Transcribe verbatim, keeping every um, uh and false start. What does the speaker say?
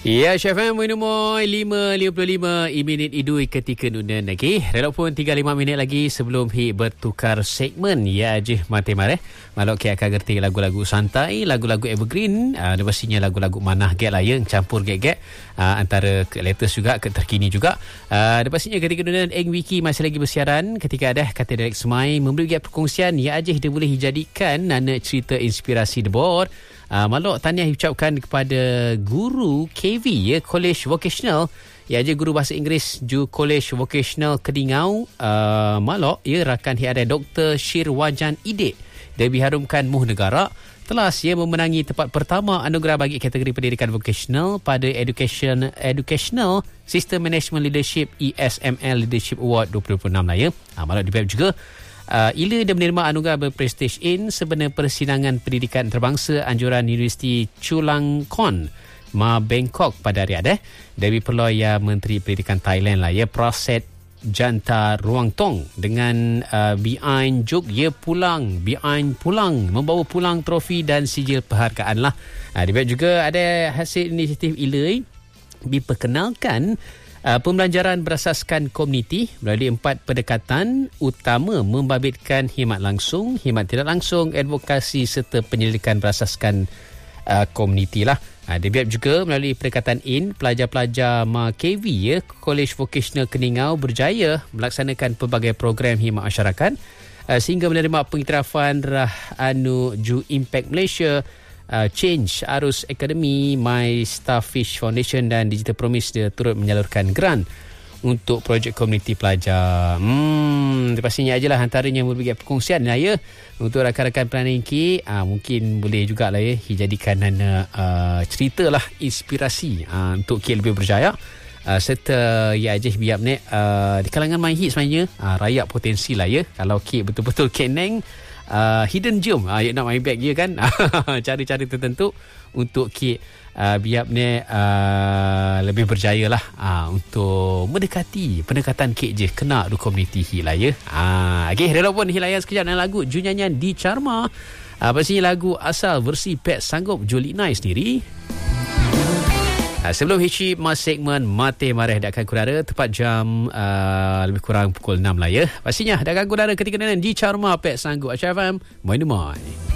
Ya, Chef M, minum lima lima puluh lima minit idui ketika nunan lagi. Relok pun tiga puluh lima minit lagi sebelum hi bertukar segmen. Ya, je mati mareh. Malok ke akan gerti lagu-lagu santai, lagu-lagu evergreen. Uh, pastinya lagu-lagu manah get lah ya, campur get-get. Uh, antara ke latest juga, ke terkini juga. Uh, pastinya ketika nunan Eng Wiki masih lagi bersiaran. Ketika ada kata Derek Semai memberi get perkongsian. Ya, je dia boleh dijadikan nana cerita inspirasi the board. Uh, Malok tahniah diucapkan kepada guru K V ya, College Vocational. Ya, je guru bahasa Inggeris ju College Vocational Keningau. Uh, Malok ya, rakan hi ada Doktor Shirwajan Idik. Dia diharumkan Muh Negara telah ya memenangi tempat pertama anugerah bagi kategori pendidikan vocational pada Education Educational System Management Leadership E S M L Leadership Award dua ribu dua puluh enam lah ya. Uh, Malok di juga Uh, Ila dia menerima anugerah berprestij in sebenar persinangan pendidikan antarabangsa anjuran Universiti Chulalongkorn Ma Bangkok pada hari ada. Dewi Perloya Menteri Pendidikan Thailand lah ya, Praset Janta Ruangtong dengan uh, Biain Juk ye pulang Biain pulang membawa pulang trofi dan sijil penghargaan lah. Uh, dia juga ada hasil inisiatif Ila diperkenalkan Uh, pembelajaran berasaskan komuniti melalui empat pendekatan utama membabitkan khidmat langsung, khidmat tidak langsung, advokasi serta penyelidikan berasaskan uh, komuniti lah. Uh, dia biar juga melalui pendekatan in, pelajar-pelajar M A K V ya, College Vocational Keningau berjaya melaksanakan pelbagai program khidmat masyarakat uh, sehingga menerima pengiktirafan Rah Anu Ju Impact Malaysia, Uh, Change Arus Academy, My Starfish Foundation dan Digital Promise. Dia turut menyalurkan grant untuk projek komuniti pelajar. Hmm, pastinya ajalah antaranya berbagi perkongsian lah ya untuk rakan-rakan pelanin K. Uh, mungkin boleh jugalah ya dijadikan nana uh, cerita lah inspirasi uh, untuk K lebih berjaya. Uh, serta ya je biar ni uh, di kalangan main hit sebenarnya uh, rakyat potensi lah ya. Kalau K betul-betul keneng Uh, hidden gem uh, nak main back je kan. Cara-cara tertentu untuk K uh, biar ni uh, lebih berjaya lah uh, untuk mendekati pendekatan K je kena du komuniti hi lah ya. uh, ok, relok pun hilayan sekejap dengan lagu ju nyanyian Di Charma. uh, pastinya lagu asal versi Pet Sanggup Julie Nice sendiri. Sebelum Hici mas segmen Mati Mareh dah akan kudara tepat jam uh, lebih kurang pukul enam lah ya. Pastinya dah akan kudara ketika nanti di Charma Pet Sanggup H F M. Moin-moin.